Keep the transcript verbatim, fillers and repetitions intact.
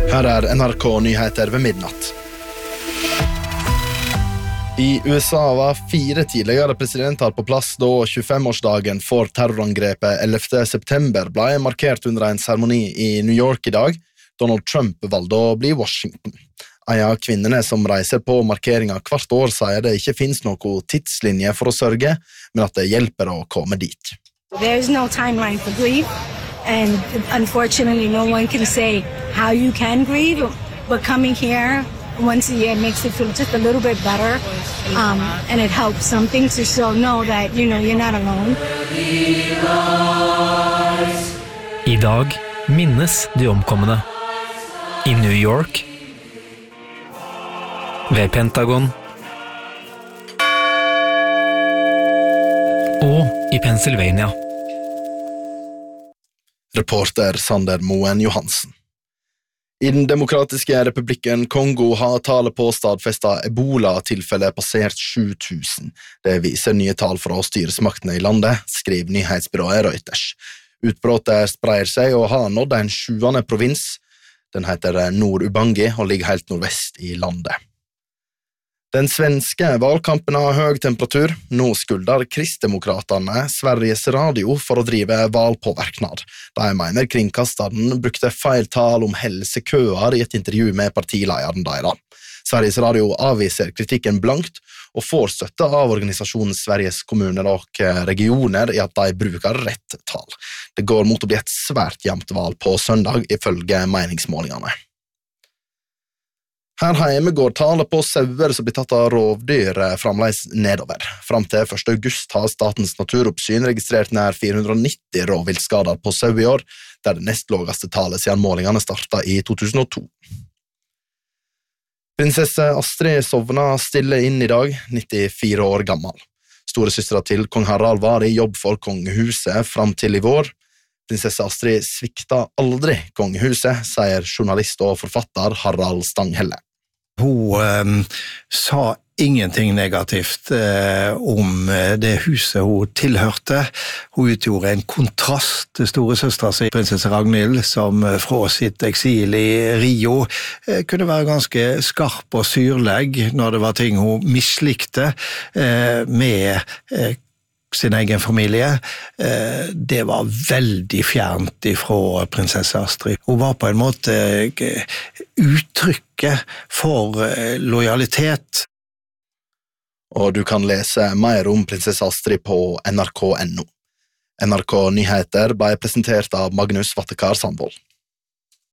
Her er N R K Nyheter ved midnatt. I U S A var fire tidligere presidenter på plass da tjuefemårsdagen for terrorangrepet ellevte september ble markert under en seremoni i New York i dag. Donald Trump valgte å bli Washington. En av kvinnene som reiser på markeringen hvert år sier det ikke finnes noe tidslinje for å sørge, men at det hjelper å komme dit. There's no timeline for grief, and unfortunately no one can say how you can grieve, but coming here once a year makes it feel just a little bit better, um, and it helps something to show know that you know you're not alone. I dag minnes de omkomne. I New York, ved Pentagon og i Pennsylvania. Reporter Sander Moen Johansen. I den demokratiske republikken Kongo har tallet på stadfestet Ebola-tilfellet passert sju tusen. Det viser nye tall fra styresmaktene i landet, skriver nyhetsbyrået Reuters. Utbrottet spreier seg og har nådd en sjuende provins. Den heter Nord-Ubangi og ligger helt nordvest i landet. Den svenske valgkampen har høy temperatur. Nå skulder Kristdemokraterne Sveriges Radio for å drive valpåverknad. De mener kringkasteren brukte feil tal om helsekøer i et intervju med partilederen deres. Sveriges Radio avviser kritikken blankt og får støtte av organisasjonen Sveriges kommuner og regioner i at de bruker rett tall. Det går mot å bli et svært jevnt valg på søndag ifølge meningsmålingene. Her hjemme går tallet på sauer som blir tatt av rovdyr fremdeles nedover. Fram til første august har Statens naturoppsyn registrert nær fire hundre og nitti rovviltskader på sau i år, der det nest laveste tallet siden målingene startet i to tusen og to. Prinsesse Astrid sovna stille inn i dag, nittifire år gammel. Storesøstera til kong Harald var i jobb for kongehuset fram til i vår. Prinsesse Astrid svikta aldri kongehuset, sier journalist og forfatter Harald Stanghelle. Hun eh, sa ingenting negativt eh, om det huset hun tilhørte. Hun utgjorde en kontrast til storesøstera si, prinsesse Ragnhild, som fra sitt eksil i Rio eh, kunne være ganske skarp og syrlegg når det var ting hun mislikte eh, med eh, sin egen familie. Det var veldig fjernt ifra prinsesse Astrid. Hun var på en måte uttrykket for lojalitet. Og du kan lese mer om prinsesse Astrid på N R K punktum N O. N R K Nyheter ble presentert av Magnus Vattekar Sandvold.